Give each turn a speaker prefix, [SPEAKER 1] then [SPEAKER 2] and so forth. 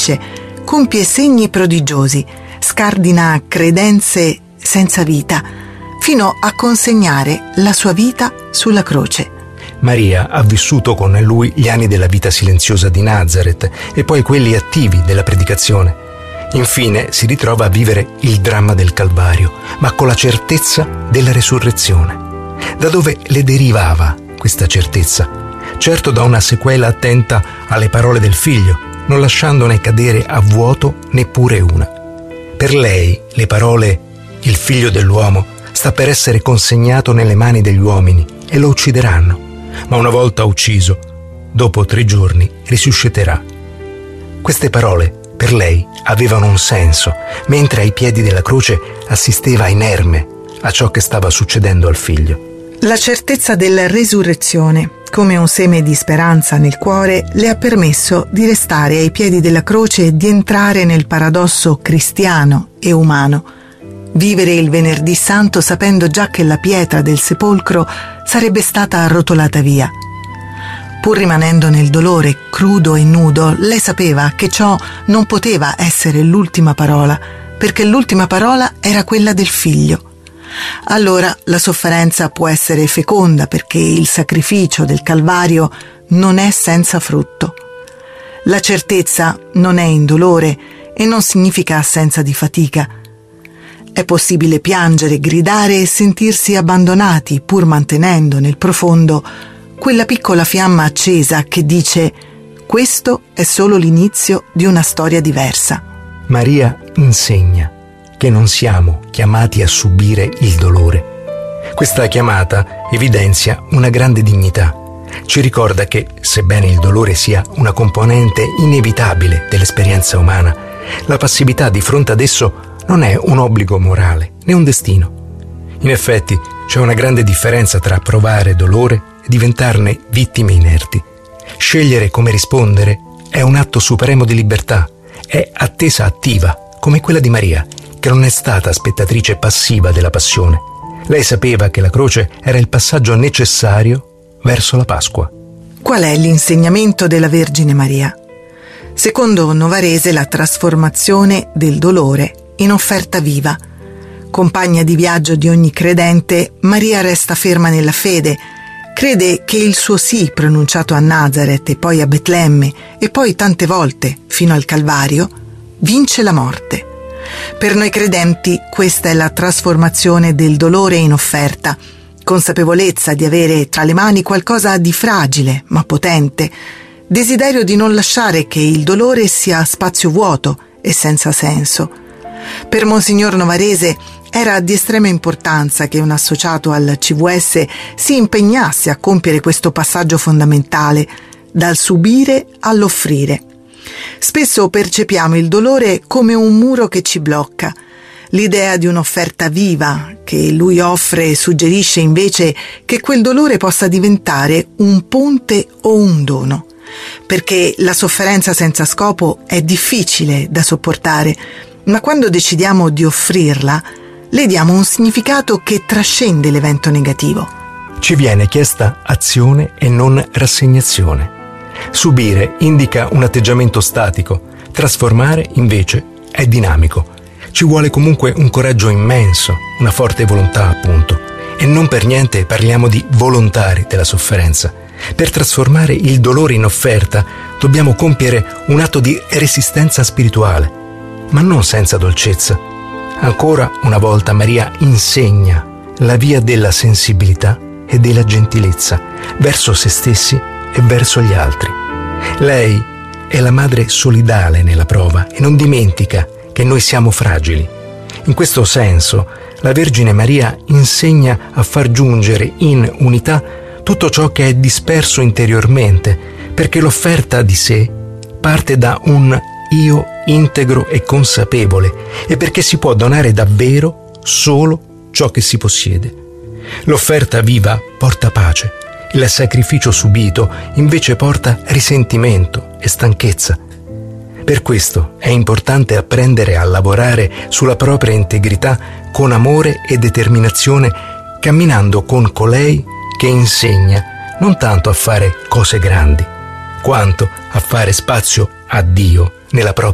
[SPEAKER 1] agisce, compie segni prodigiosi, scardina credenze senza vita, fino a consegnare la sua vita sulla croce.
[SPEAKER 2] Maria ha vissuto con lui gli anni della vita silenziosa di Nazareth e poi quelli attivi della predicazione. Infine si ritrova a vivere il dramma del Calvario, ma con la certezza della resurrezione. Da dove le derivava questa certezza? Certo da una sequela attenta alle parole del Figlio, non lasciandone cadere a vuoto neppure una. Per lei le parole «Il Figlio dell'uomo sta per essere consegnato nelle mani degli uomini e lo uccideranno, ma una volta ucciso, dopo 3 giorni risusciterà». Queste parole per lei avevano un senso, mentre ai piedi della croce assisteva inerme a ciò che stava succedendo al Figlio.
[SPEAKER 1] La certezza della resurrezione, come un seme di speranza nel cuore, le ha permesso di restare ai piedi della croce e di entrare nel paradosso cristiano e umano. Vivere il Venerdì Santo sapendo già che la pietra del sepolcro sarebbe stata arrotolata via. Pur rimanendo nel dolore crudo e nudo, lei sapeva che ciò non poteva essere l'ultima parola, perché l'ultima parola era quella del Figlio. Allora la sofferenza può essere feconda perché il sacrificio del Calvario non è senza frutto. La certezza non è indolore e non significa assenza di fatica. È possibile piangere, gridare e sentirsi abbandonati, pur mantenendo nel profondo quella piccola fiamma accesa che dice: questo è solo l'inizio di una storia diversa.
[SPEAKER 2] Maria insegna che non siamo chiamati a subire il dolore. Questa chiamata evidenzia una grande dignità. Ci ricorda che, sebbene il dolore sia una componente inevitabile dell'esperienza umana, la passività di fronte ad esso non è un obbligo morale, né un destino. In effetti, c'è una grande differenza tra provare dolore e diventarne vittime inerti. Scegliere come rispondere è un atto supremo di libertà, è attesa attiva, come quella di Maria, che non è stata spettatrice passiva della passione. Lei sapeva che la croce era il passaggio necessario verso la Pasqua.
[SPEAKER 1] Qual è l'insegnamento della Vergine Maria? Secondo Novarese, la trasformazione del dolore in offerta viva. Compagna di viaggio di ogni credente, Maria resta ferma nella fede. Crede che il suo sì pronunciato a Nazareth e poi a Betlemme e poi tante volte fino al Calvario vince la morte. Per noi credenti questa è la trasformazione del dolore in offerta, consapevolezza di avere tra le mani qualcosa di fragile ma potente, desiderio di non lasciare che il dolore sia spazio vuoto e senza senso. Per Monsignor Novarese era di estrema importanza che un associato al CVS si impegnasse a compiere questo passaggio fondamentale, dal subire all'offrire. Spesso percepiamo il dolore come un muro che ci blocca. L'idea di un'offerta viva che lui offre suggerisce invece che quel dolore possa diventare un ponte o un dono, perché la sofferenza senza scopo è difficile da sopportare, ma quando decidiamo di offrirla, le diamo un significato che trascende l'evento negativo.
[SPEAKER 2] Ci viene chiesta azione e non rassegnazione. Subire indica un atteggiamento statico, trasformare invece è dinamico. Ci vuole comunque un coraggio immenso, una forte volontà appunto, e non per niente parliamo di volontari della sofferenza. Per trasformare il dolore in offerta dobbiamo compiere un atto di resistenza spirituale, ma non senza dolcezza. Ancora una volta Maria insegna la via della sensibilità e della gentilezza verso se stessi e verso gli altri. Lei è la madre solidale nella prova e non dimentica che noi siamo fragili. In questo senso, la Vergine Maria insegna a far giungere in unità tutto ciò che è disperso interiormente, perché l'offerta di sé parte da un io integro e consapevole e perché si può donare davvero solo ciò che si possiede. L'offerta viva porta pace. Il sacrificio subito invece porta risentimento e stanchezza. Per questo è importante apprendere a lavorare sulla propria integrità con amore e determinazione, camminando con colei che insegna non tanto a fare cose grandi, quanto a fare spazio a Dio nella propria